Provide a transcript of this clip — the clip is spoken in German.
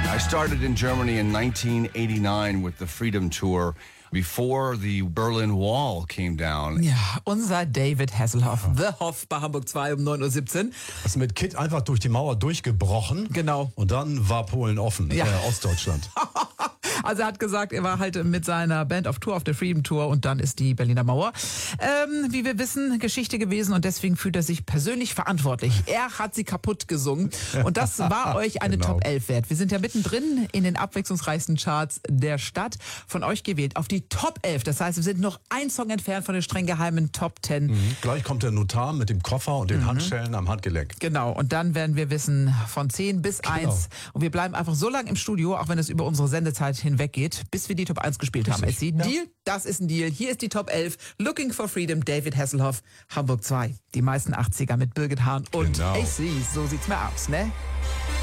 I started in Germany in 1989 with the Freedom Tour before the Berlin Wall came down. Ja, unser David Hasselhoff, The Hoff bei Hamburg 2 um 9.17 Uhr. Ist mit Kid einfach durch die Mauer durchgebrochen. Genau. Und dann war Polen offen, Ja. Ostdeutschland. Also er hat gesagt, er war halt mit seiner Band auf Tour, auf der Freedom Tour und dann ist die Berliner Mauer, wie wir wissen, Geschichte gewesen und deswegen fühlt er sich persönlich verantwortlich. Er hat sie kaputt gesungen und das war euch eine Genau. Top 11 wert. Wir sind ja mittendrin in den abwechslungsreichsten Charts der Stadt, von euch gewählt auf die Top 11. Das heißt, wir sind noch ein Song entfernt von den streng geheimen Top 10. Gleich kommt der Notar mit dem Koffer und den Handschellen am Handgelenk. Genau, und dann werden wir wissen von 10 bis 1. Und wir bleiben einfach so lange im Studio, auch wenn es über unsere Sendezeit hinweg geht, bis wir die Top 1 gespielt haben. Richtig. SC. Ja. Deal, das ist ein Deal. Hier ist die Top 11. Looking for Freedom, David Hasselhoff, Hamburg 2. Die meisten 80er mit Birgit Hahn und Genau. AC. So sieht's mir aus, ne?